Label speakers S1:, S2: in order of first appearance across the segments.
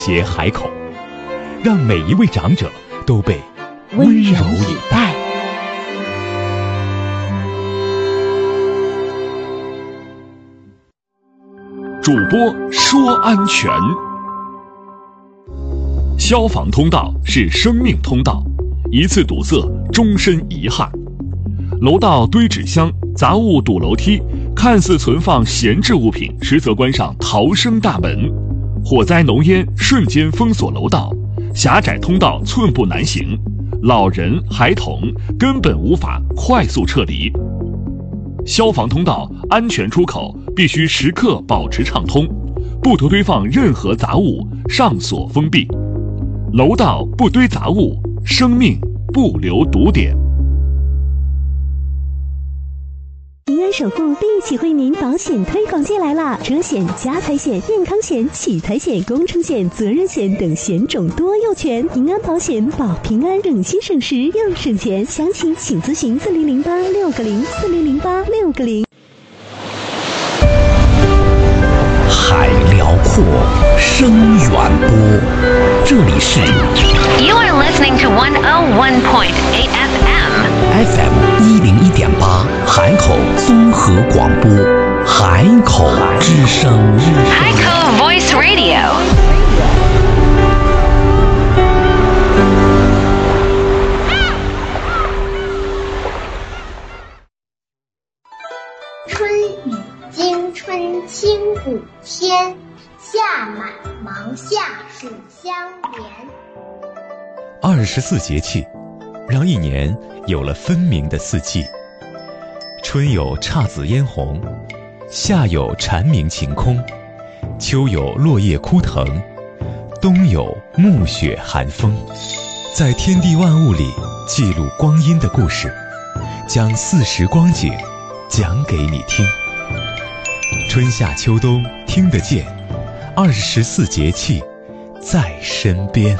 S1: 携海口，让每一位长者都被温柔以待。主播说安全。消防通道是生命通道，一次堵塞，终身遗憾。楼道堆纸箱，杂物堵楼梯，看似存放闲置物品，实则关上逃生大门。火灾浓烟瞬间封锁楼道，狭窄通道寸步难行，老人孩童根本无法快速撤离。消防通道安全出口必须时刻保持畅通，不得堆放任何杂物，上锁封闭。楼道不堆杂物，生命不留堵点。
S2: 平安守护第一期惠民保险推广季来啦！车险、家财险、健康险、取财险、工程险、责任险等险种多又全，平安保险保平安，省心省时又省钱。详情请咨询4008-6004008-600。
S3: 海辽阔，声远播，这里是
S4: You are listening to 101.8 FM
S3: 101.8海口综合广播，海口之声，
S4: 海口 Voice Radio。
S5: 春雨惊春清谷天，夏满芒夏暑相连。
S1: 24节气，让一年有了分明的四季。春有姹紫嫣红，夏有蝉鸣晴空，秋有落叶枯藤，冬有暮雪寒风。在天地万物里记录光阴的故事，将四时光景讲给你听。春夏秋冬听得见，24节气在身边。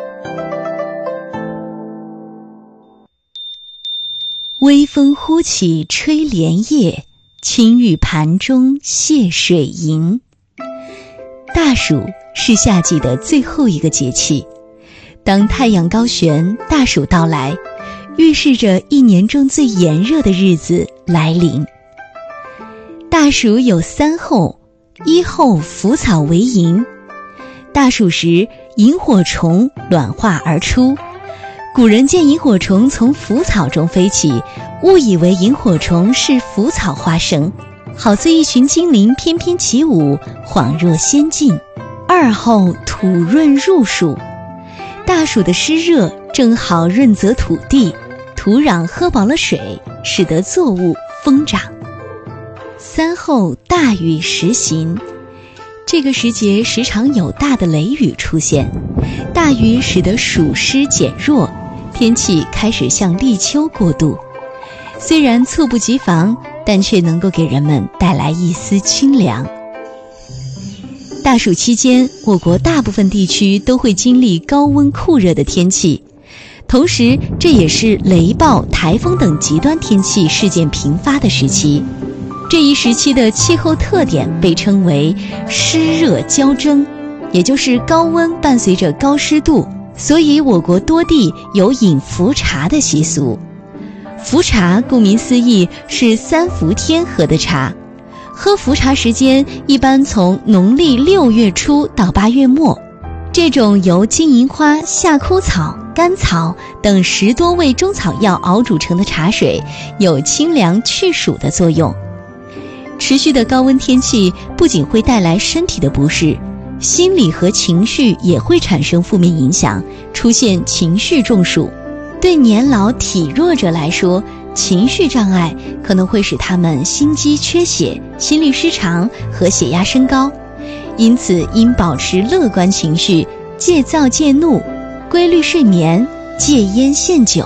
S6: 微风忽起吹莲叶，青玉盘中泻水银。大暑是夏季的最后一个节气，当太阳高悬，大暑到来，预示着一年中最炎热的日子来临。大暑有三候：一候腐草为萤。大暑时，萤火虫卵化而出，古人见萤火虫从腐草中飞起，误以为萤火虫是腐草花生，好似一群精灵翩翩起舞，恍若仙境。二候土润入暑，大暑的湿热正好润泽土地，土壤喝饱了水，使得作物疯长。三候大雨时行，这个时节时常有大的雷雨出现，大雨使得暑湿减弱，天气开始向立秋过渡。虽然猝不及防，但却能够给人们带来一丝清凉。大暑期间，我国大部分地区都会经历高温酷热的天气，同时这也是雷暴、台风等极端天气事件频发的时期。这一时期的气候特点被称为湿热交蒸，也就是高温伴随着高湿度，所以我国多地有饮伏茶的习俗。伏茶顾名思义是三伏天喝的茶，喝伏茶时间一般从农历6月初到8月末。这种由金银花、夏枯草、甘草等10多味中草药熬煮成的茶水，有清凉去暑的作用。持续的高温天气不仅会带来身体的不适，心理和情绪也会产生负面影响，出现情绪中暑。对年老体弱者来说，情绪障碍可能会使他们心肌缺血、心律失常和血压升高，因此应保持乐观情绪，戒躁戒怒，规律睡眠，戒烟限酒。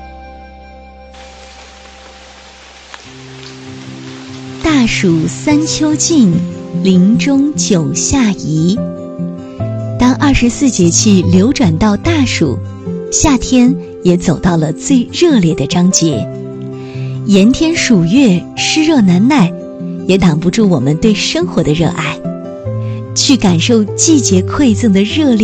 S6: 大暑三秋尽，林中九夏宜。当24节气流转到大暑，夏天也走到了最热烈的章节。炎天暑月，湿热难耐，也挡不住我们对生活的热爱。去感受季节馈赠的热烈